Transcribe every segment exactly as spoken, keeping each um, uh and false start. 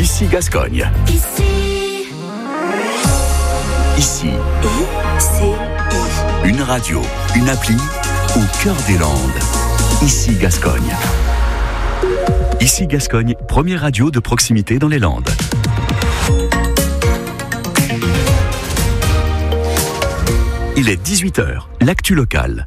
Ici Gascogne. Ici. Ici. I-C-I. Une radio, une appli au cœur des Landes. Ici Gascogne. Ici Gascogne, première radio de proximité dans les Landes. Il est dix-huit heures, l'actu locale.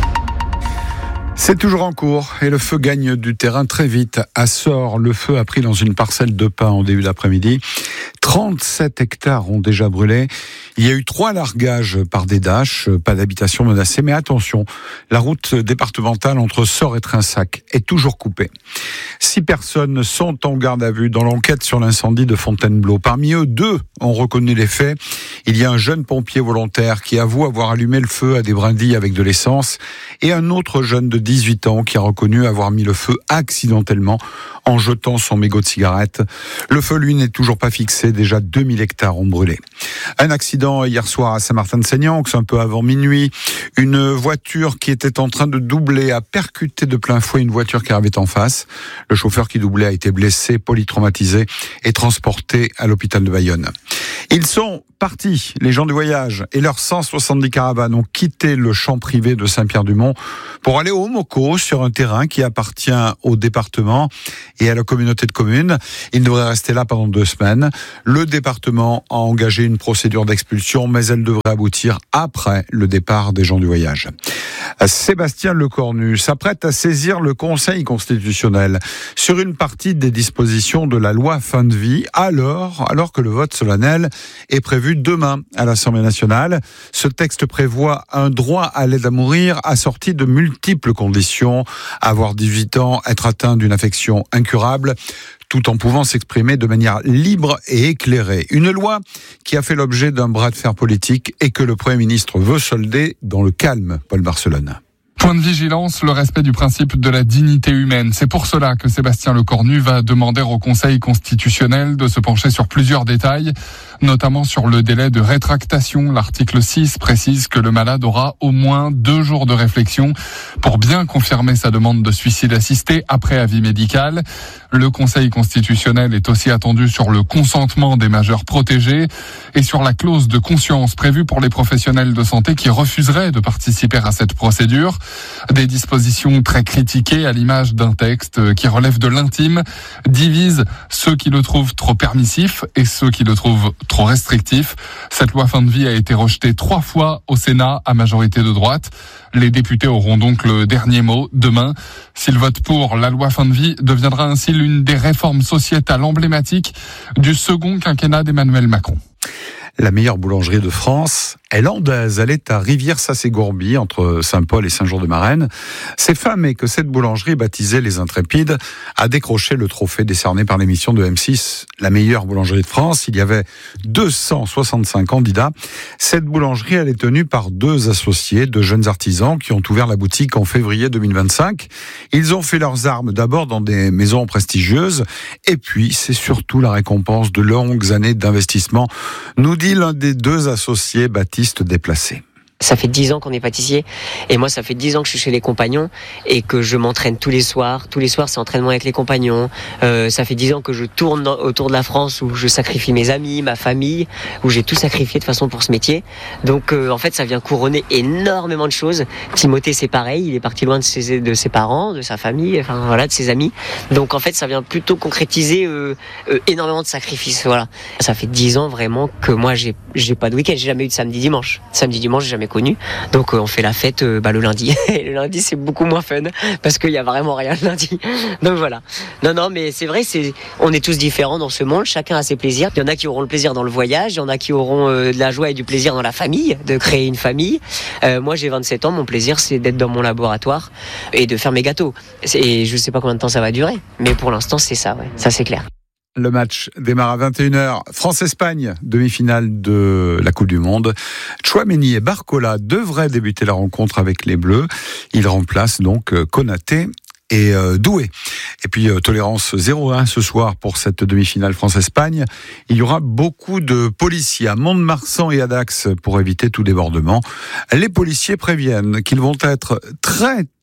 C'est toujours en cours et le feu gagne du terrain très vite. À Sort, le feu a pris dans une parcelle de pin en début d'après-midi. trente-sept hectares ont déjà brûlé. Il y a eu trois largages par des dashs, pas d'habitation menacée. Mais attention, la route départementale entre Sort et Trinsac est toujours coupée. Six personnes sont en garde à vue dans l'enquête sur l'incendie de Fontainebleau. Parmi eux, deux ont reconnu les faits. Il y a un jeune pompier volontaire qui avoue avoir allumé le feu à des brindilles avec de l'essence et un autre jeune de dix-huit ans qui a reconnu avoir mis le feu accidentellement en jetant son mégot de cigarette. Le feu, lui, n'est toujours pas fixé. Déjà deux mille hectares ont brûlé. Un accident hier soir à Saint-Martin-de-Seignan, un peu avant minuit. Une voiture qui était en train de doubler a percuté de plein fouet une voiture qui arrivait en face. Le chauffeur qui doublait a été blessé, polytraumatisé et transporté à l'hôpital de Bayonne. Ils sont partis, les gens du voyage, et leurs cent soixante-dix caravanes ont quitté le champ privé de Saint-Pierre-du-Mont pour aller au Moko, sur un terrain qui appartient au département et à la communauté de communes. Ils devraient rester là pendant deux semaines. Le département a engagé une procédure d'expulsion, mais elle devrait aboutir après le départ des gens du voyage. Sébastien Lecornu s'apprête à saisir le Conseil constitutionnel sur une partie des dispositions de la loi fin de vie, alors, alors que le vote solennel est prévu demain à l'Assemblée nationale. Ce texte prévoit un droit à l'aide à mourir assorti de multiples conditions. Avoir dix-huit ans, être atteint d'une affection incurable, tout en pouvant s'exprimer de manière libre et éclairée. Une loi qui a fait l'objet d'un bras de fer politique et que le Premier ministre veut solder dans le calme, Paul Barcelone. Point de vigilance, le respect du principe de la dignité humaine. C'est pour cela que Sébastien Lecornu va demander au Conseil constitutionnel de se pencher sur plusieurs détails, notamment sur le délai de rétractation. L'article six précise que le malade aura au moins deux jours de réflexion pour bien confirmer sa demande de suicide assisté après avis médical. Le Conseil constitutionnel est aussi attendu sur le consentement des majeurs protégés et sur la clause de conscience prévue pour les professionnels de santé qui refuseraient de participer à cette procédure. Des dispositions très critiquées à l'image d'un texte qui relève de l'intime, divisent ceux qui le trouvent trop permissif et ceux qui le trouvent trop restrictif. Cette loi fin de vie a été rejetée trois fois au Sénat à majorité de droite. Les députés auront donc le dernier mot demain. S'ils votent pour, la loi fin de vie deviendra ainsi l'une des réformes sociétales emblématiques du second quinquennat d'Emmanuel Macron. La meilleure boulangerie de France est landaise. Elle est à Rivière-Sacé-Gourby, entre Saint-Paul et Saint-Jean-de-Marennes. C'est fameux que cette boulangerie, baptisée Les Intrépides, a décroché le trophée décerné par l'émission de M six, la meilleure boulangerie de France. Il y avait deux cent soixante-cinq candidats. Cette boulangerie, elle est tenue par deux associés, deux jeunes artisans qui ont ouvert la boutique en février deux mille vingt-cinq. Ils ont fait leurs armes d'abord dans des maisons prestigieuses, et puis c'est surtout la récompense de longues années d'investissement, nous dit l'un des deux associés, Baptiste Déplacé. Ça fait dix ans qu'on est pâtissier et moi ça fait dix ans que je suis chez les compagnons et que je m'entraîne tous les soirs. Tous les soirs c'est entraînement avec les compagnons. Euh, ça fait dix ans que je tourne dans, autour de la France où je sacrifie mes amis, ma famille, où j'ai tout sacrifié de façon pour ce métier. Donc euh, en fait ça vient couronner énormément de choses. Timothée c'est pareil, il est parti loin de ses, de ses parents, de sa famille, enfin voilà, de ses amis. Donc en fait ça vient plutôt concrétiser euh, euh, énormément de sacrifices. Voilà. Ça fait dix ans vraiment que moi j'ai, j'ai pas de week-end, j'ai jamais eu de samedi dimanche. Samedi dimanche j'ai jamais connu, donc euh, on fait la fête euh, bah, le lundi et le lundi c'est beaucoup moins fun parce qu'il y a vraiment rien le lundi, donc voilà. Non non mais c'est vrai, c'est, on est tous différents dans ce monde, chacun a ses plaisirs. Il y en a qui auront le plaisir dans le voyage, il y en a qui auront euh, de la joie et du plaisir dans la famille, de créer une famille. euh, moi j'ai vingt-sept ans, mon plaisir c'est d'être dans mon laboratoire et de faire mes gâteaux, et je sais pas combien de temps ça va durer, mais pour l'instant c'est ça, ouais, ça c'est clair. Le match démarre à vingt et une heures. France-Espagne, demi-finale de la Coupe du Monde. Tchouaméni et Barcola devraient débuter la rencontre avec les Bleus. Ils remplacent donc Konaté et euh, Doué. Et puis euh, tolérance zéro un ce soir pour cette demi-finale France-Espagne. Il y aura beaucoup de policiers à Mont-de-Marsan et à Dax pour éviter tout débordement. Les policiers préviennent qu'ils vont être très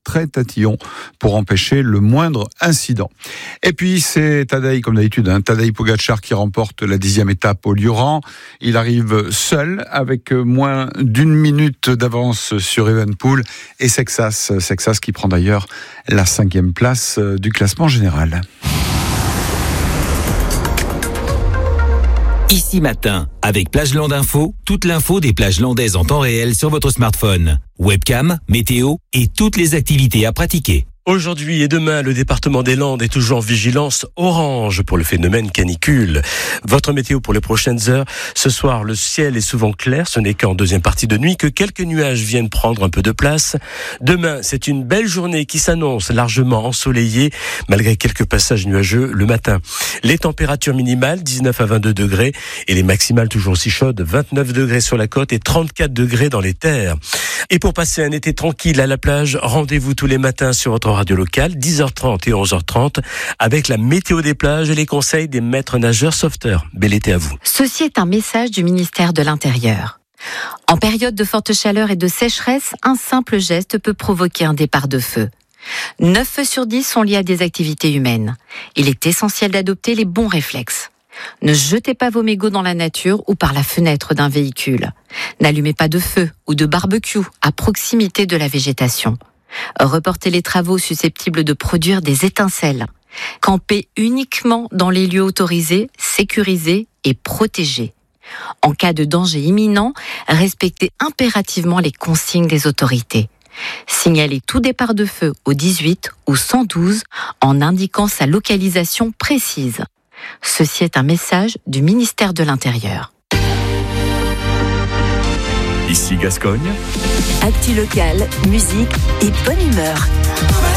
très tatillon pour empêcher le moindre incident. Et puis c'est Tadej, comme d'habitude, hein, Tadej Pogačar qui remporte la dixième étape au Lioran. Il arrive seul avec moins d'une minute d'avance sur Evenepoel et Sexas, Sexas qui prend d'ailleurs la cinquième place du classement général. Ici Matin, avec Plageland Info, toute l'info des plages landaises en temps réel sur votre smartphone. Webcam, météo et toutes les activités à pratiquer. Aujourd'hui et demain, le département des Landes est toujours en vigilance orange pour le phénomène canicule. Votre météo pour les prochaines heures. Ce soir, le ciel est souvent clair. Ce n'est qu'en deuxième partie de nuit que quelques nuages viennent prendre un peu de place. Demain, c'est une belle journée qui s'annonce largement ensoleillée, malgré quelques passages nuageux le matin. Les températures minimales, dix-neuf à vingt-deux degrés, et les maximales toujours aussi chaudes, vingt-neuf degrés sur la côte et trente-quatre degrés dans les terres. Et pour passer un été tranquille à la plage, rendez-vous tous les matins sur votre radio locale, dix heures trente et onze heures trente, avec la météo des plages et les conseils des maîtres nageurs sauveteurs. Bel été à vous. Ceci est un message du ministère de l'Intérieur. En période de forte chaleur et de sécheresse, un simple geste peut provoquer un départ de feu. neuf feux sur dix sont liés à des activités humaines. Il est essentiel d'adopter les bons réflexes. Ne jetez pas vos mégots dans la nature ou par la fenêtre d'un véhicule. N'allumez pas de feu ou de barbecue à proximité de la végétation. Reportez les travaux susceptibles de produire des étincelles. Campez uniquement dans les lieux autorisés, sécurisés et protégés. En cas de danger imminent, respectez impérativement les consignes des autorités. Signalez tout départ de feu au dix-huit ou cent douze en indiquant sa localisation précise. Ceci est un message du ministère de l'Intérieur. Ici Gascogne. Actu locale, musique et bonne humeur.